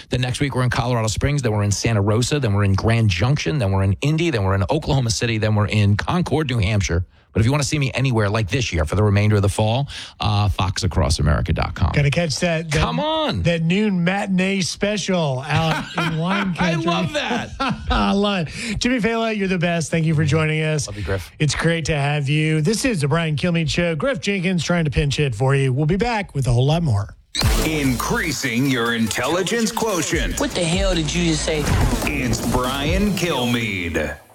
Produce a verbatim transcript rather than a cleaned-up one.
Then next week, we're in Colorado Springs. Then we're in Santa Rosa. Then we're in Grand Junction. Then we're in Indy. Then we're in Oklahoma City. Then we're in Concord, New Hampshire. But if you want to see me anywhere like this year for the remainder of the fall, uh, fox across america dot com. Got to catch that, that. Come on. That noon matinee special out in wine country. I love that. I love it. Jimmy Fela, you're the best. Thank you for joining us. Love you, Griff. It's great to have you. This is the Brian Kilmeade Show. Griff Jenkins trying to pinch hit for you. We'll be back with a whole lot more. Increasing your intelligence quotient. What the hell did you just say? It's Brian Kilmeade.